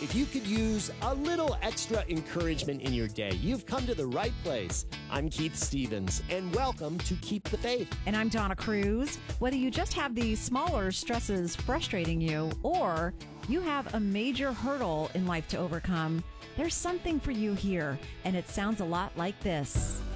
If you could use a little extra encouragement in your day, you've come to the right place. I'm Keith Stevens, and welcome to Keep the Faith. And I'm Donna Cruz. Whether you just have these smaller stresses frustrating you, or you have a major hurdle in life to overcome, there's something for you here, and it sounds a lot like this.